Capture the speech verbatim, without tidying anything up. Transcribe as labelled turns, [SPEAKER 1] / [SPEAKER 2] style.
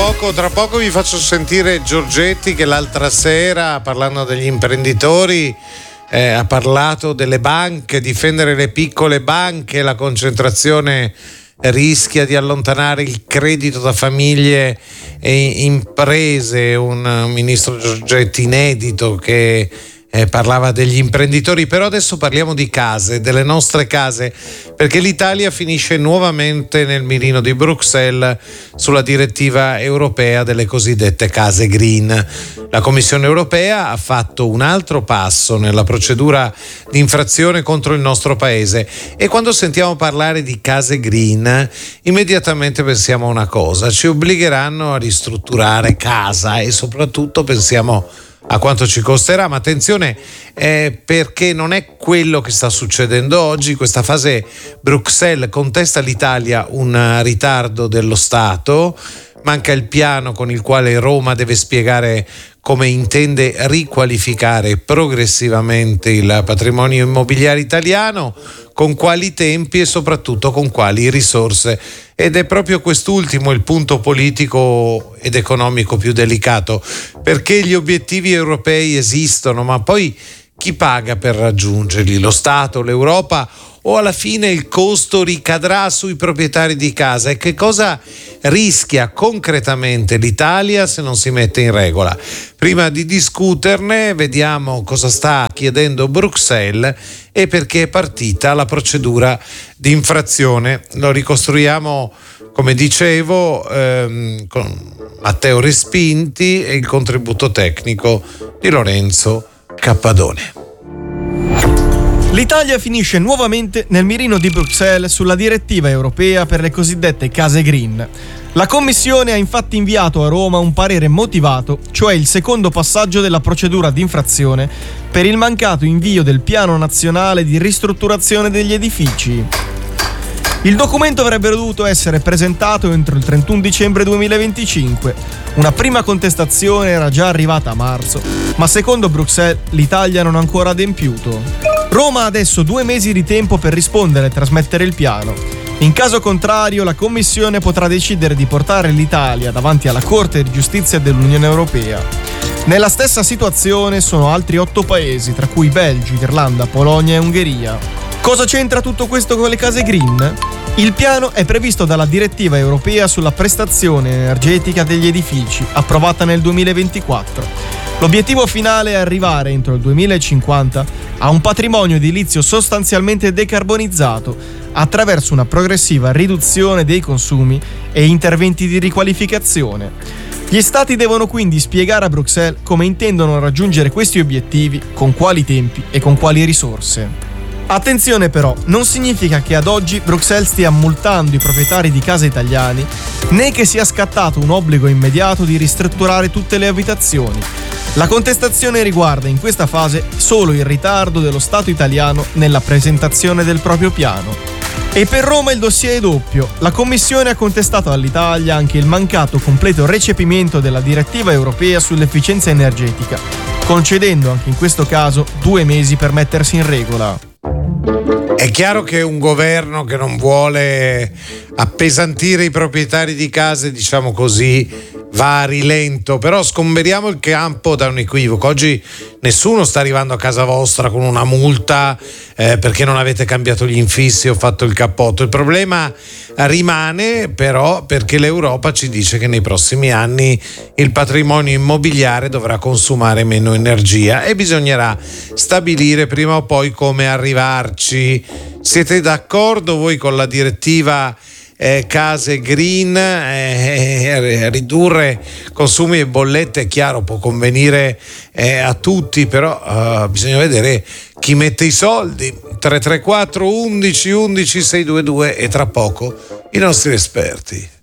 [SPEAKER 1] poco, tra poco vi faccio sentire Giorgetti che l'altra sera, parlando degli imprenditori, eh, ha parlato delle banche, difendere le piccole banche, la concentrazione rischia di allontanare il credito da famiglie e imprese. Un ministro Giorgetti inedito che Eh, parlava degli imprenditori. Però adesso parliamo di case, delle nostre case, perché l'Italia finisce nuovamente nel mirino di Bruxelles sulla direttiva europea delle cosiddette case green. La Commissione europea ha fatto un altro passo nella procedura di infrazione contro il nostro paese, e quando sentiamo parlare di case green immediatamente pensiamo a una cosa: ci obbligheranno a ristrutturare casa e soprattutto pensiamo a quanto ci costerà. Ma attenzione, eh, perché non è quello che sta succedendo oggi. Questa fase Bruxelles contesta all'Italia un ritardo dello Stato, manca il piano con il quale Roma deve spiegare come intende riqualificare progressivamente il patrimonio immobiliare italiano, con quali tempi e soprattutto con quali risorse. Ed è proprio quest'ultimo il punto politico ed economico più delicato, perché gli obiettivi europei esistono, ma poi chi paga per raggiungerli? Lo Stato, l'Europa, o alla fine il costo ricadrà sui proprietari di casa? E che cosa rischia concretamente l'Italia se non si mette in regola? Prima di discuterne, vediamo cosa sta chiedendo Bruxelles e perché è partita la procedura di infrazione. Lo ricostruiamo, come dicevo, ehm, con Matteo Respinti e il contributo tecnico di Lorenzo Cappadone.
[SPEAKER 2] L'Italia finisce nuovamente nel mirino di Bruxelles sulla direttiva europea per le cosiddette case green. La Commissione ha infatti inviato a Roma un parere motivato, cioè il secondo passaggio della procedura di infrazione per il mancato invio del Piano Nazionale di Ristrutturazione degli Edifici. Il documento avrebbe dovuto essere presentato entro il trentuno dicembre duemilaventicinque. Una prima contestazione era già arrivata a marzo, ma secondo Bruxelles l'Italia non ha ancora adempiuto. Roma ha adesso due mesi di tempo per rispondere e trasmettere il piano. In caso contrario, la Commissione potrà decidere di portare l'Italia davanti alla Corte di Giustizia dell'Unione Europea. Nella stessa situazione sono altri otto paesi, tra cui Belgio, Irlanda, Polonia e Ungheria. Cosa c'entra tutto questo con le case green? Il piano è previsto dalla direttiva europea sulla prestazione energetica degli edifici, approvata nel duemilaventiquattro. L'obiettivo finale è arrivare entro il duemilacinquanta a un patrimonio edilizio sostanzialmente decarbonizzato attraverso una progressiva riduzione dei consumi e interventi di riqualificazione. Gli Stati devono quindi spiegare a Bruxelles come intendono raggiungere questi obiettivi, con quali tempi e con quali risorse. Attenzione però, non significa che ad oggi Bruxelles stia multando i proprietari di case italiani, né che sia scattato un obbligo immediato di ristrutturare tutte le abitazioni. La contestazione riguarda in questa fase solo il ritardo dello Stato italiano nella presentazione del proprio piano. E per Roma il dossier è doppio. La Commissione ha contestato all'Italia anche il mancato completo recepimento della direttiva europea sull'efficienza energetica, concedendo anche in questo caso due mesi per mettersi in regola.
[SPEAKER 1] È chiaro che un governo che non vuole appesantire i proprietari di case, diciamo così, va a rilento, però sgomberiamo il campo da un equivoco. Oggi nessuno sta arrivando a casa vostra con una multa eh, perché non avete cambiato gli infissi o fatto il cappotto. Il problema rimane però perché l'Europa ci dice che nei prossimi anni il patrimonio immobiliare dovrà consumare meno energia e bisognerà stabilire prima o poi come arrivarci. Siete d'accordo voi con la direttiva Eh, case green? Eh, ridurre consumi e bollette, è chiaro, può convenire eh, a tutti, però uh, bisogna vedere chi mette i soldi. Tre tre quattro undici undici sei due due e tra poco i nostri esperti.